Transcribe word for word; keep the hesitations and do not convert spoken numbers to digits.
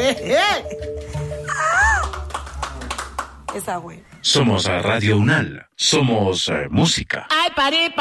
Esa güey. Somos Radio Unal. Somos eh, música. Ay, paré,